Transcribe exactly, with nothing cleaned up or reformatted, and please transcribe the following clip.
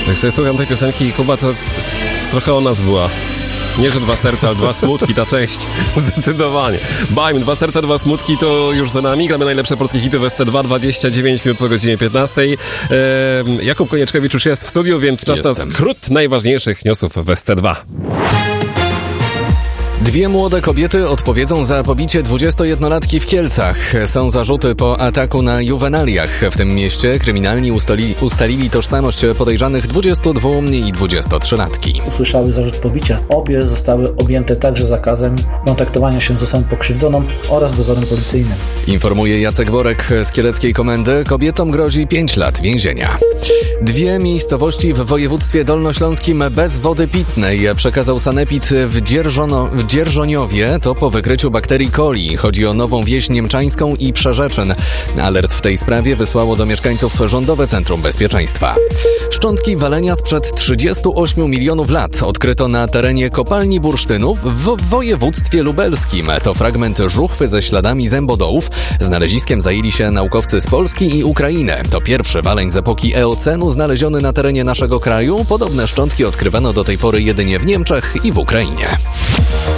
Jak sobie słucham tej piosenki, Kuba, to trochę o nas była. Nie, że dwa serca, ale dwa smutki, ta część. Zdecydowanie. Bajmy, dwa serca, dwa smutki to już za nami. Gramy najlepsze polskie hity w S C dwa, dwadzieścia dziewięć minut po godzinie piętnastej. Eee, Jakub Konieczkiewicz już jest w studiu, więc czas Jestem. na skrót najważniejszych newsów w S C dwa. Dwie młode kobiety odpowiedzą za pobicie dwudziestojednolatki w Kielcach. Są zarzuty po ataku na juwenaliach. W tym mieście kryminalni ustali, ustalili tożsamość podejrzanych dwudziestu dwóch i dwudziestotrzylatki. Usłyszały zarzut pobicia. Obie zostały objęte także zakazem kontaktowania się z osobą pokrzywdzoną oraz dozorem policyjnym. Informuje Jacek Borek z Kieleckiej Komendy. Kobietom grozi pięć lat więzienia. Dwie miejscowości w województwie dolnośląskim bez wody pitnej przekazał sanepid w, Dzierżono, w Dzierżoniowie. To po wykryciu bakterii coli. Chodzi o Nową Wieś Niemczańską i Przerzeczyn. Alert w tej sprawie wysłało do mieszkańców Rządowe Centrum Bezpieczeństwa. Szczątki walenia sprzed trzydziestu ośmiu milionów lat odkryto na terenie kopalni bursztynów w województwie lubelskim. To fragment żuchwy ze śladami zębodołów. Znaleziskiem zajęli się naukowcy z Polski i Ukrainy. To pierwszy waleń z epoki Eocenu znaleziony na terenie naszego kraju. Podobne szczątki odkrywano do tej pory jedynie w Niemczech i w Ukrainie.